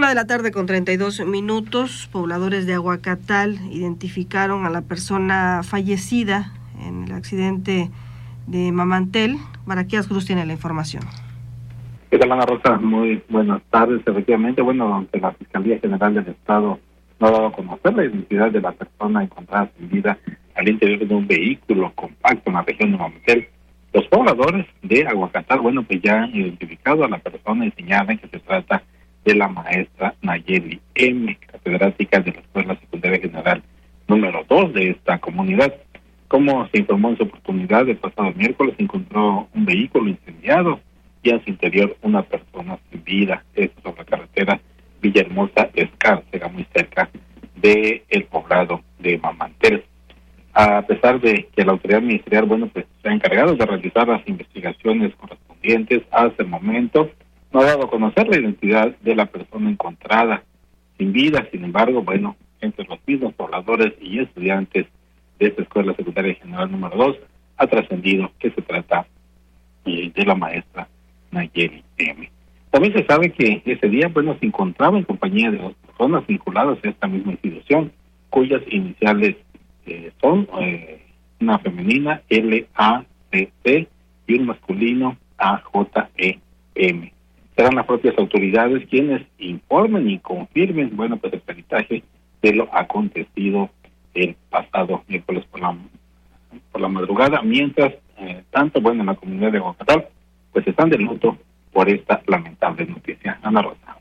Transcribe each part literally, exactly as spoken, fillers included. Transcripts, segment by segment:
Una de la tarde con treinta y dos minutos, pobladores de Aguacatal identificaron a la persona fallecida en el accidente de Mamantel. Maraquías Cruz tiene la información. ¿Qué tal, Ana Rosa? Muy buenas tardes. Efectivamente, bueno, aunque la Fiscalía General del Estado no ha dado a conocer la identidad de la persona encontrada sin vida al interior de un vehículo compacto en la región de Mamantel, los pobladores de Aguacatal, bueno, pues ya han identificado a la persona y señalan que se trata de la maestra Nayeli M., catedrática de la Escuela Secundaria General número dos de esta comunidad. Como se informó en su oportunidad, el pasado miércoles se encontró un vehículo incendiado y en su interior una persona sin vida. Esto sobre la carretera Villahermosa Escárcega, muy cerca del poblado de Mamantel. A pesar de que la autoridad ministerial, bueno, pues se ha encargado de realizar las investigaciones correspondientes, hasta el momento no ha dado a conocer la identidad de la persona encontrada sin vida. Sin embargo, bueno, entre los mismos pobladores y estudiantes de esta Escuela Secundaria General número dos ha trascendido que se trata eh, de la maestra Nayeli M. También se sabe que ese día, bueno, se encontraba en compañía de dos personas vinculadas a esta misma institución, cuyas iniciales eh, son eh, una femenina, L A C C, y un masculino, A J E M. Serán las propias autoridades quienes informen y confirmen, bueno, pues el peritaje de lo acontecido el pasado miércoles por la, por la madrugada, mientras eh, tanto, bueno, en la comunidad de Aguacatal, pues están de luto por esta lamentable noticia. Ana Rosa.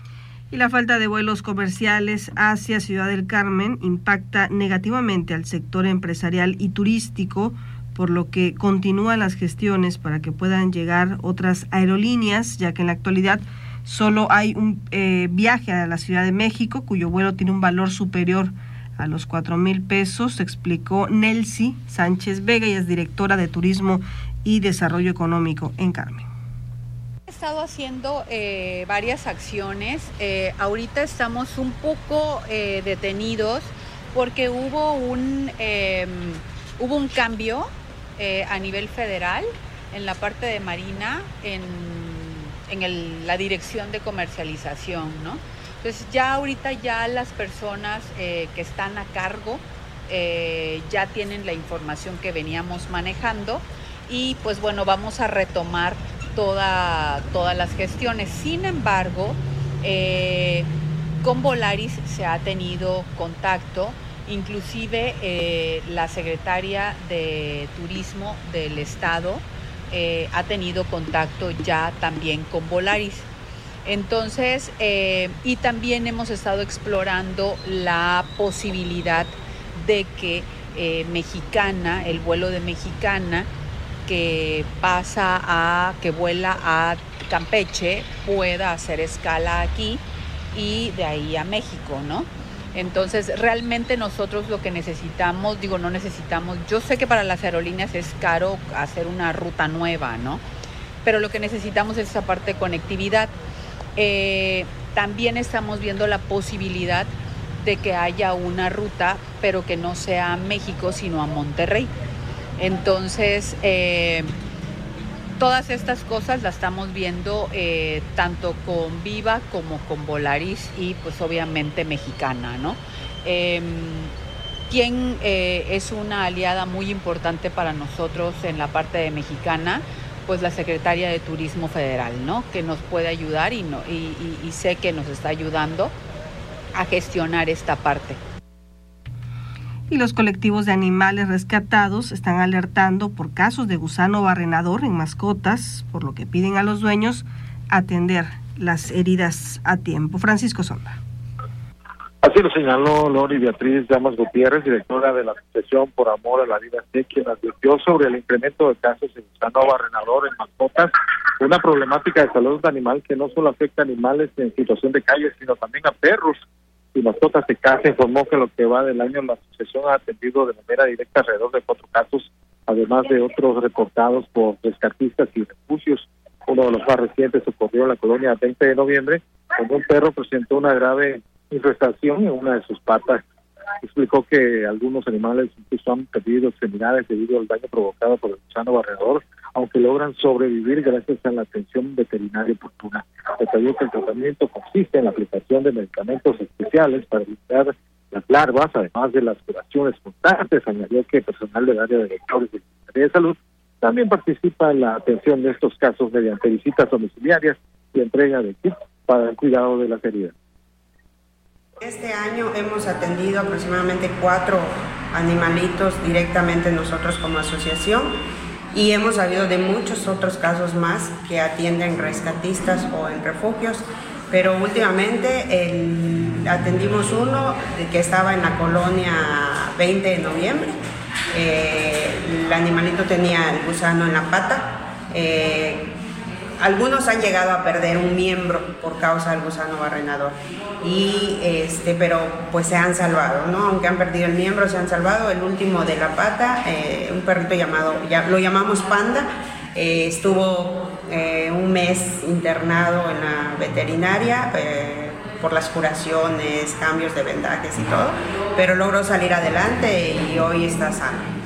Y la falta de vuelos comerciales hacia Ciudad del Carmen impacta negativamente al sector empresarial y turístico, por lo que continúan las gestiones para que puedan llegar otras aerolíneas, ya que en la actualidad solo hay un eh, viaje a la Ciudad de México, cuyo vuelo tiene un valor superior a los cuatro mil pesos, explicó Nelcy Sánchez Vega, y es directora de Turismo y Desarrollo Económico en Carmen. He estado haciendo eh, varias acciones. Eh, ahorita estamos un poco eh, detenidos porque hubo un, eh, hubo un cambio eh, a nivel federal en la parte de Marina, en, en el, la dirección de comercialización, ¿no? Entonces ya ahorita ya las personas eh, que están a cargo eh, ya tienen la información que veníamos manejando y pues bueno, vamos a retomar toda, todas las gestiones. Sin embargo, eh, con Volaris se ha tenido contacto, inclusive eh, la secretaria de Turismo del Estado eh, ha tenido contacto ya también con Volaris. Entonces, eh, y también hemos estado explorando la posibilidad de que eh, Mexicana, el vuelo de Mexicana, que pasa a, que vuela a Campeche, pueda hacer escala aquí y de ahí a México, ¿no? Entonces, realmente nosotros lo que necesitamos, digo, no necesitamos, yo sé que para las aerolíneas es caro hacer una ruta nueva, ¿no? Pero lo que necesitamos es esa parte de conectividad. Eh, también estamos viendo la posibilidad de que haya una ruta, pero que no sea a México, sino a Monterrey. Entonces, eh, todas estas cosas las estamos viendo eh, tanto con Viva como con Volaris y pues obviamente Mexicana, ¿no? Eh, quien eh, es una aliada muy importante para nosotros en la parte de Mexicana, pues la Secretaria de Turismo Federal, ¿no? Que nos puede ayudar y, no, y, y, y sé que nos está ayudando a gestionar esta parte. Y los colectivos de animales rescatados están alertando por casos de gusano barrenador en mascotas, por lo que piden a los dueños atender las heridas a tiempo. Francisco Sonda. Así lo señaló Lori Beatriz Llamas Gutiérrez, directora de la Asociación Por Amor a la Vida C, quien advirtió sobre el incremento de casos de gusano barrenador en mascotas, una problemática de salud animal que no solo afecta a animales en situación de calle, sino también a perros y mascotas de casa. Informó que lo que va del año la asociación ha atendido de manera directa alrededor de cuatro casos, además de otros reportados por rescatistas y refugios. Uno de los más recientes ocurrió en la colonia veinte de noviembre, donde un perro presentó una grave infestación en una de sus patas. Explicó que algunos animales incluso han perdido extremidades debido al daño provocado por el gusano barrenador, aunque logran sobrevivir gracias a la atención veterinaria oportuna. Detalló que el tratamiento consiste en la aplicación de medicamentos especiales para evitar las larvas, además de las curaciones constantes. Añadió que personal del área de vectores de la Secretaría de Salud también participa en la atención de estos casos mediante visitas domiciliarias y entrega de kits para el cuidado de las heridas. Este año hemos atendido aproximadamente cuatro animalitos directamente nosotros como asociación y hemos sabido de muchos otros casos más que atienden rescatistas o en refugios, pero últimamente el, atendimos uno de que estaba en la colonia veinte de noviembre. Eh, el animalito tenía el gusano en la pata. Eh, algunos han llegado a perder un miembro por causa del gusano barrenador, y este, pero pues se han salvado, ¿no? Aunque han perdido el miembro, se han salvado. El último de la pata, eh, un perrito llamado, ya, lo llamamos Panda, eh, estuvo eh, un mes internado en la veterinaria eh, por las curaciones, cambios de vendajes y todo, pero logró salir adelante y hoy está sano.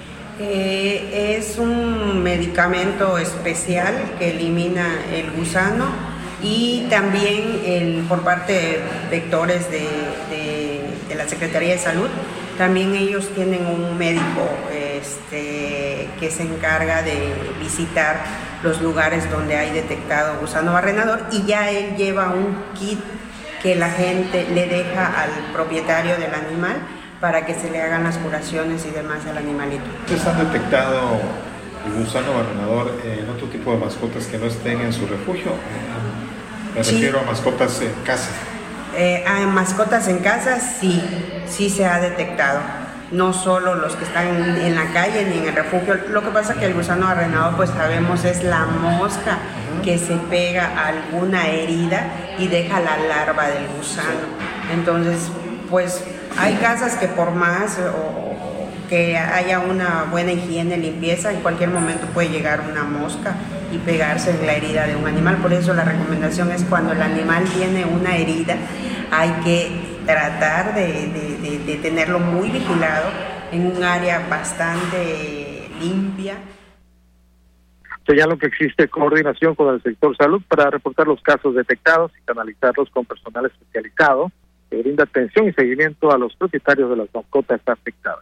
Eh, es un medicamento especial que elimina el gusano, y también el, por parte de vectores de, de, de la Secretaría de Salud, también ellos tienen un médico este, que se encarga de visitar los lugares donde hay detectado gusano barrenador, y ya él lleva un kit que la gente le deja al propietario del animal para que se le hagan las curaciones y demás al animalito. ¿Ustedes han detectado el gusano barrenador en otro tipo de mascotas que no estén en su refugio? Me sí. refiero a mascotas en casa. Eh, a mascotas en casa sí, sí se ha detectado. No solo los que están en, en la calle ni en el refugio. Lo que pasa es que el gusano barrenador, pues sabemos, es la mosca que se pega a alguna herida y deja la larva del gusano. Entonces, pues hay casas que por más o, que haya una buena higiene, limpieza, en cualquier momento puede llegar una mosca y pegarse en la herida de un animal. Por eso la recomendación es, cuando el animal tiene una herida, hay que tratar de, de, de, de tenerlo muy vigilado en un área bastante limpia. Señalo que existe coordinación con el sector salud para reportar los casos detectados y canalizarlos con personal especializado que brinda atención y seguimiento a los propietarios de las mascotas afectadas.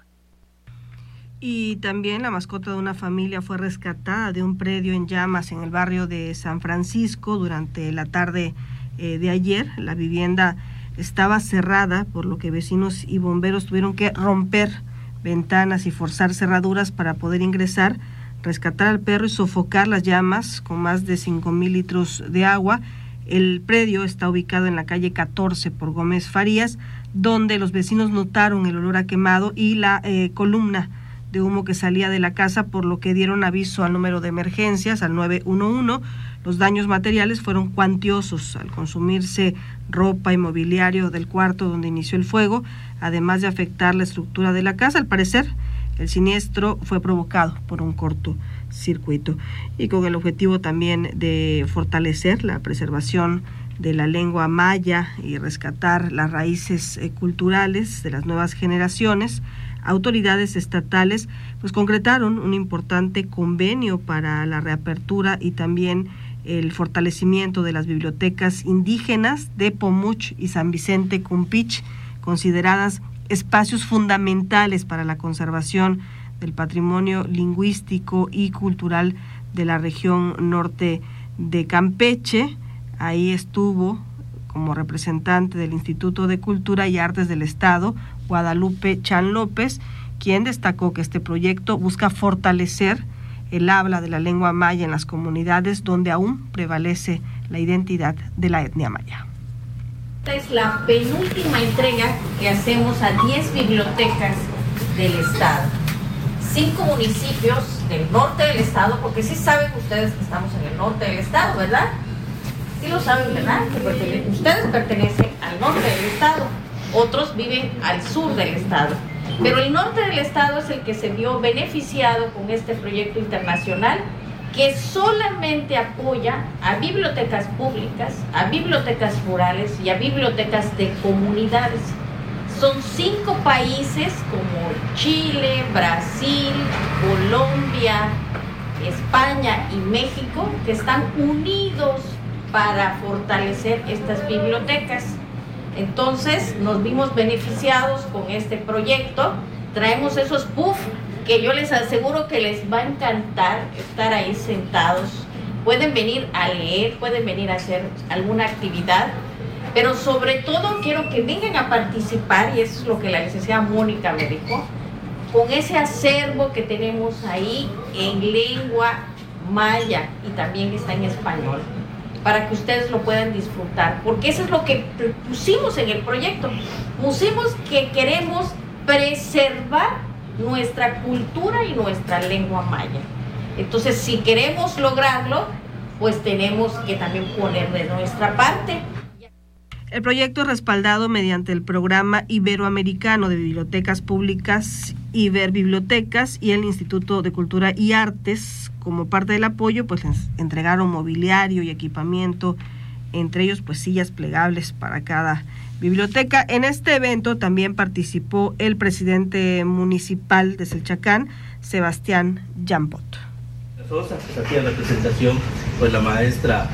Y también la mascota de una familia fue rescatada de un predio en llamas en el barrio de San Francisco durante la tarde eh, de ayer. La vivienda estaba cerrada, por lo que vecinos y bomberos tuvieron que romper ventanas y forzar cerraduras para poder ingresar, rescatar al perro y sofocar las llamas con más de cinco mil litros de agua. El predio está ubicado en la calle catorce por Gómez Farías, donde los vecinos notaron el olor a quemado y la eh, columna de humo que salía de la casa, por lo que dieron aviso al número de emergencias, al nueve uno uno. Los daños materiales fueron cuantiosos al consumirse ropa y mobiliario del cuarto donde inició el fuego, además de afectar la estructura de la casa. Al parecer, el siniestro fue provocado por un cortocircuito, y con el objetivo también de fortalecer la preservación de la lengua maya y rescatar las raíces eh, culturales de las nuevas generaciones. Autoridades estatales pues concretaron un importante convenio para la reapertura y también el fortalecimiento de las bibliotecas indígenas de Pomuch y San Vicente Cumpich, consideradas espacios fundamentales para la conservación del patrimonio lingüístico y cultural de la región norte de Campeche. Ahí estuvo como representante del Instituto de Cultura y Artes del Estado, Guadalupe Chan López, quien destacó que este proyecto busca fortalecer el habla de la lengua maya en las comunidades donde aún prevalece la identidad de la etnia maya. Esta es la penúltima entrega que hacemos a diez bibliotecas del estado. Cinco municipios del norte del estado, porque sí saben ustedes que estamos en el norte del estado, ¿verdad? Sí lo saben, ¿verdad? Que pertenecen, ustedes pertenecen al norte del estado, otros viven al sur del estado. Pero el norte del estado es el que se vio beneficiado con este proyecto internacional, que solamente apoya a bibliotecas públicas, a bibliotecas rurales y a bibliotecas de comunidades. Son cinco países como Chile, Brasil, Colombia, España y México, que están unidos para fortalecer estas bibliotecas. Entonces nos vimos beneficiados con este proyecto. Traemos esos puffs que yo les aseguro que les va a encantar estar ahí sentados. Pueden venir a leer, pueden venir a hacer alguna actividad, pero sobre todo quiero que vengan a participar, y eso es lo que la licenciada Mónica me dijo, con ese acervo que tenemos ahí en lengua maya y también está en español, para que ustedes lo puedan disfrutar, porque eso es lo que pusimos en el proyecto. Pusimos que queremos preservar nuestra cultura y nuestra lengua maya. Entonces, si queremos lograrlo, pues tenemos que también poner de nuestra parte. El proyecto es respaldado mediante el Programa Iberoamericano de Bibliotecas Públicas, Iberbibliotecas, y el Instituto de Cultura y Artes. Como parte del apoyo, pues les entregaron mobiliario y equipamiento, entre ellos pues sillas plegables para cada biblioteca. En este evento también participó el presidente municipal de Selchacán, Sebastián Jampot. Pues aquí en representación, pues la maestra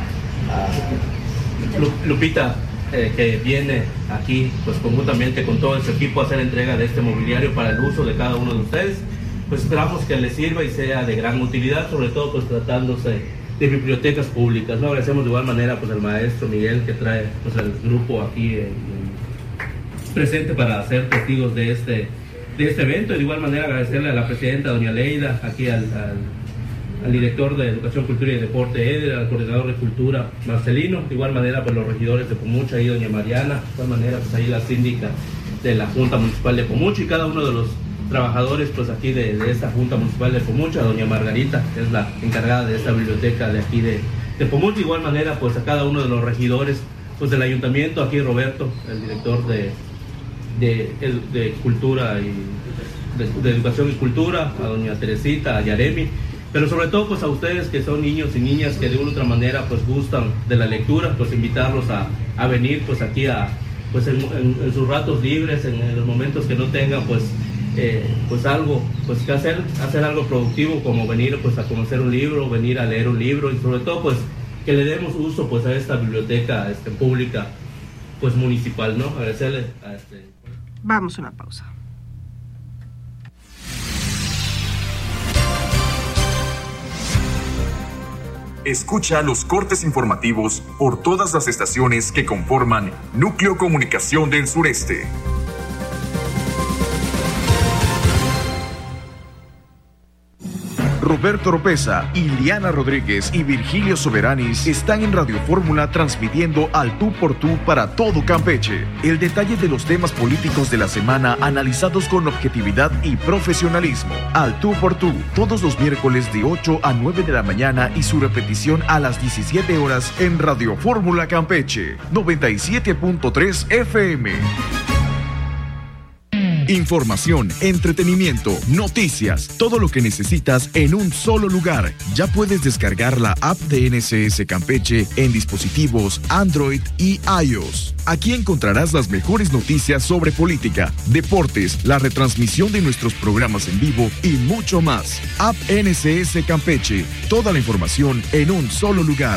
uh, Lupita, eh, que viene aquí pues conjuntamente con todo ese equipo a hacer entrega de este mobiliario para el uso de cada uno de ustedes. Pues esperamos que les sirva y sea de gran utilidad, sobre todo pues tratándose de bibliotecas públicas, ¿no? Agradecemos de igual manera pues al maestro Miguel, que trae pues el grupo aquí en, en, presente para ser testigos de este, de este evento. Y de igual manera agradecerle a la presidenta doña Leida, aquí al, al al director de Educación, Cultura y Deporte, Eder, al coordinador de Cultura, Marcelino, de igual manera pues los regidores de Pomucha, ahí doña Mariana, de igual manera pues ahí la síndica de la Junta Municipal de Pomucha, y cada uno de los trabajadores pues aquí de, de esta Junta Municipal de Pomucha, doña Margarita, que es la encargada de esta biblioteca de aquí de, de Pomucha, de igual manera pues a cada uno de los regidores pues del ayuntamiento, aquí Roberto, el director de, de, de, de Cultura y de, de Educación y Cultura, a doña Teresita, a Yaremi, pero sobre todo pues a ustedes que son niños y niñas que de una u otra manera pues gustan de la lectura, pues invitarlos a, a venir pues aquí a pues en, en, en sus ratos libres, en, en los momentos que no tengan pues eh, pues algo pues que hacer, hacer algo productivo, como venir pues a conocer un libro, venir a leer un libro, y sobre todo pues que le demos uso pues a esta biblioteca este, pública pues municipal, ¿no? Agradecerle a este... Vamos a una pausa. Escucha los cortes informativos por todas las estaciones que conforman Núcleo Comunicación del Sureste. Roberto Oropesa, Iliana Rodríguez y Virgilio Soberanis están en Radio Fórmula transmitiendo al tú por tú para todo Campeche. El detalle de los temas políticos de la semana analizados con objetividad y profesionalismo. Al tú por tú, todos los miércoles de ocho a nueve de la mañana y su repetición a las diecisiete horas en Radio Fórmula Campeche, noventa y siete punto tres F M. Información, entretenimiento, noticias, todo lo que necesitas en un solo lugar. Ya puedes descargar la app de N S S Campeche en dispositivos Android y iOS. Aquí encontrarás las mejores noticias sobre política, deportes, la retransmisión de nuestros programas en vivo y mucho más. App N S S Campeche, toda la información en un solo lugar.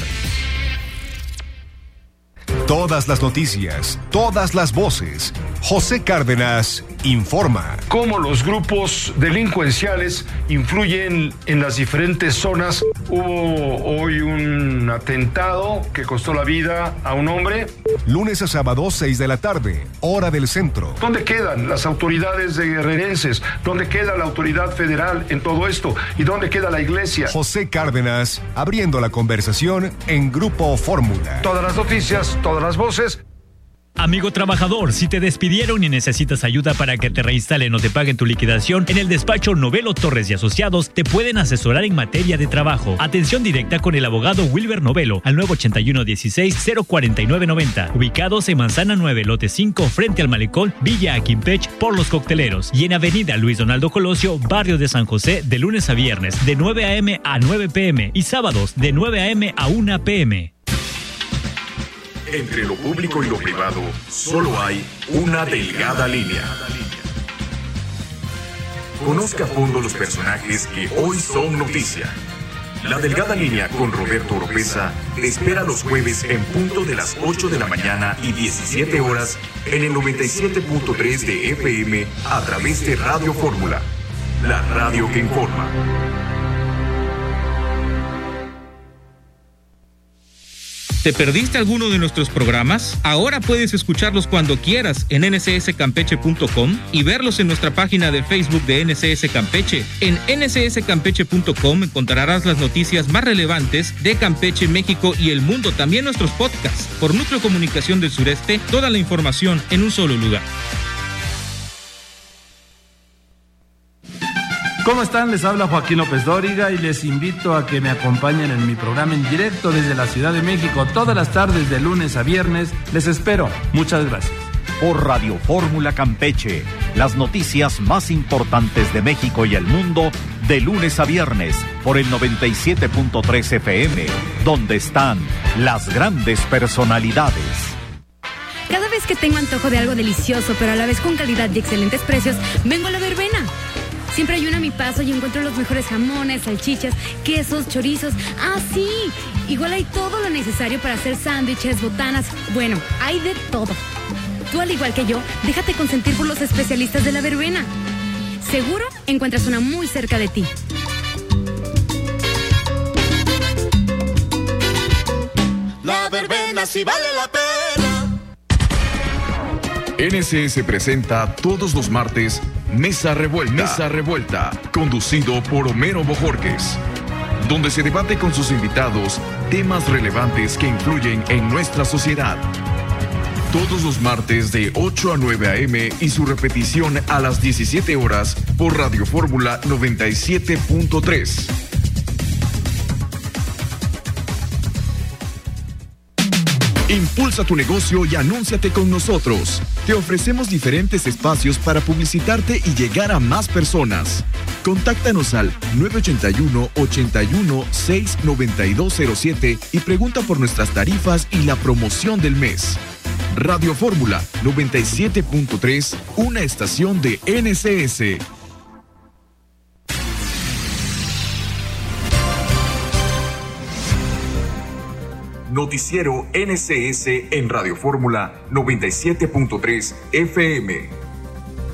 Todas las noticias, todas las voces. José Cárdenas informa. Cómo los grupos delincuenciales influyen en las diferentes zonas. Hubo hoy un atentado que costó la vida a un hombre. Lunes a sábado, seis de la tarde, hora del centro. ¿Dónde quedan las autoridades de guerrerenses? ¿Dónde queda la autoridad federal en todo esto? ¿Y dónde queda la iglesia? José Cárdenas, abriendo la conversación en Grupo Fórmula. Todas las noticias, todas las voces. Amigo trabajador, si te despidieron y necesitas ayuda para que te reinstalen o te paguen tu liquidación, en el despacho Novelo Torres y Asociados te pueden asesorar en materia de trabajo. Atención directa con el abogado Wilber Novelo al nueve ocho uno, dieciséis, cero cuarenta y nueve noventa. Ubicados en Manzana nueve, lote cinco, frente al Malecón, Villa Aquimpech, por Los Cocteleros. Y en Avenida Luis Donaldo Colosio, barrio de San José, de lunes a viernes, de nueve a eme a nueve pe eme y sábados, de nueve a eme a una pe eme. Entre lo público y lo privado, solo hay una delgada línea. Conozca a fondo los personajes que hoy son noticia. La Delgada Línea con Roberto Oropeza te espera los jueves en punto de las ocho de la mañana y diecisiete horas en el noventa y siete punto tres de F M a través de Radio Fórmula, la radio que informa. ¿Te perdiste alguno de nuestros programas? Ahora puedes escucharlos cuando quieras en ene ce ese campeche punto com y verlos en nuestra página de Facebook de N C S Campeche. En ene ce ese campeche punto com encontrarás las noticias más relevantes de Campeche, México y el mundo. También nuestros podcasts. Por Núcleo Comunicación del Sureste, toda la información en un solo lugar. ¿Cómo están? Les habla Joaquín López Dóriga y les invito a que me acompañen en mi programa en directo desde la Ciudad de México todas las tardes de lunes a viernes. Les espero. Muchas gracias. Por Radio Fórmula Campeche, las noticias más importantes de México y el mundo de lunes a viernes por el noventa y siete punto tres F M, donde están las grandes personalidades. Cada vez que tengo antojo de algo delicioso, pero a la vez con calidad y excelentes precios, vengo a La Verbena. Siempre hay uno a mi paso y encuentro los mejores jamones, salchichas, quesos, chorizos. ¡Ah, sí! Igual hay todo lo necesario para hacer sándwiches, botanas. Bueno, hay de todo. Tú, al igual que yo, déjate consentir por los especialistas de La Verbena. Seguro encuentras una muy cerca de ti. La Verbena sí vale la pena. N C S presenta todos los martes Mesa Revuelta, Mesa Revuelta, conducido por Homero Bojorquez, donde se debate con sus invitados temas relevantes que influyen en nuestra sociedad. Todos los martes de ocho a nueve a eme y su repetición a las diecisiete horas por Radio Fórmula noventa y siete punto tres. Impulsa tu negocio y anúnciate con nosotros. Te ofrecemos diferentes espacios para publicitarte y llegar a más personas. Contáctanos al nueve ocho uno, ocho uno, seis nueve dos cero siete y pregunta por nuestras tarifas y la promoción del mes. Radio Fórmula noventa y siete punto tres, una estación de N C S. Noticiero N C S en Radio Fórmula noventa y siete punto tres F M.